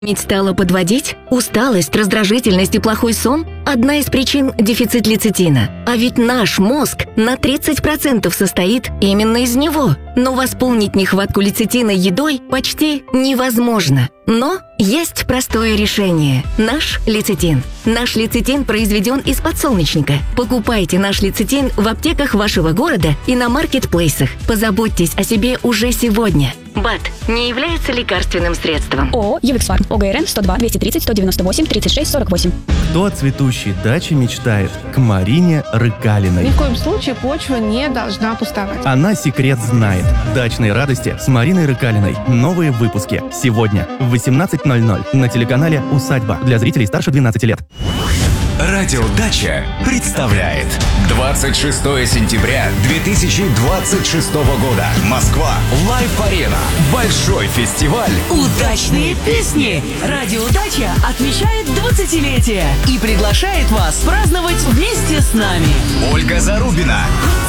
Ведь стала подводить? Усталость, раздражительность и плохой сон – одна из причин – дефицит лецитина. А ведь наш мозг на 30% состоит именно из него. Но восполнить нехватку лецитина едой почти невозможно. Но есть простое решение – наш лецитин. Наш лецитин произведен из подсолнечника. Покупайте наш лецитин в аптеках вашего города и на маркетплейсах. Позаботьтесь о себе уже сегодня. БАД не является лекарственным средством. ООО «Ювексфарм». ОГРН 102 230 198 36 48. Кто о цветущей даче мечтает? К Марине Рыкалиной. Ни в коем случае почва не должна пустовать. Она секрет знает. Дачной радости с Мариной Рыкалиной. Новые выпуски. Сегодня в 18:00 на телеканале «Усадьба». Для зрителей старше 12 лет. Радио «Дача» представляет 26 сентября 2026 года. Москва. Лайв-арена. Большой фестиваль. Удачные песни. Радио «Дача» отмечает 20-летие и приглашает вас праздновать вместе с нами. Ольга Зарубина.